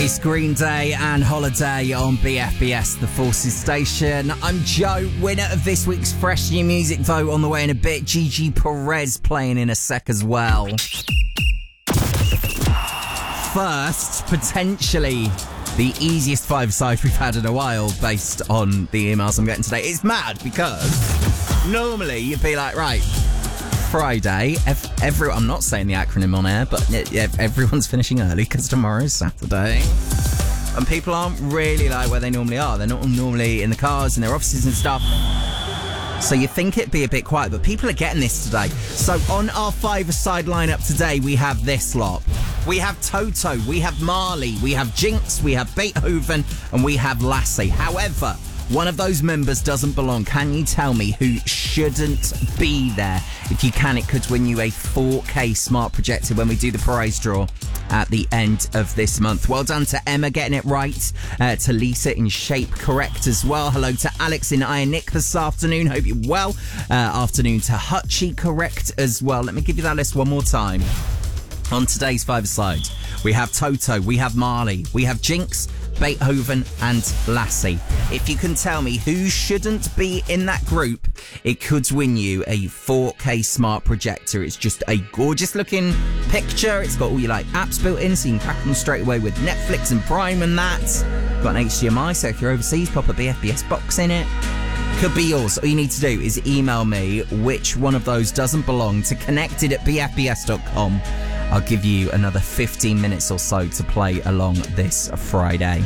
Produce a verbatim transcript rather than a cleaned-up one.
It's Green Day and Holiday on B F B S, the Forces station. I'm Joe, winner of this week's Fresh New Music vote on the way in a bit. Gigi Perez playing in a sec as well. First, potentially the easiest five-side we've had in a while based on the emails I'm getting today. It's mad because normally you'd be like, right, Friday, ev- every, I'm not saying the acronym on air, but everyone's finishing early because tomorrow's Saturday. And people aren't really like where they normally are. They're not normally in the cars, in their offices and stuff. So you think it'd be a bit quiet, but people are getting this today. So on our five-a-side lineup today, we have this lot. We have Toto, we have Marley, we have Jinx, we have Beethoven, and we have Lassie. However, one of those members doesn't belong. Can you tell me who shouldn't be there? If you can, it could win you a four K smart projector when we do the prize draw at the end of this month. Well done to Emma getting it right, uh, to Lisa in shape correct as well. Hello to Alex in Iron Nick this afternoon. Hope you're well. Uh, afternoon to Hutchie correct as well. Let me give you that list one more time. On today's five-a-side, we have Toto, we have Marley, we have Jinx, Beethoven and Lassie. If you can tell me who shouldn't be in that group, it could win you a four K smart projector. It's just a gorgeous looking picture. It's got all your like apps built in, so you can crack them straight away with Netflix and Prime and that. Got an H D M I, so if you're overseas, pop a B F B S box in it. Could be yours. All you need to do is email me which one of those doesn't belong to connected at b f b s dot com. I'll give you another fifteen minutes or so to play along this Friday.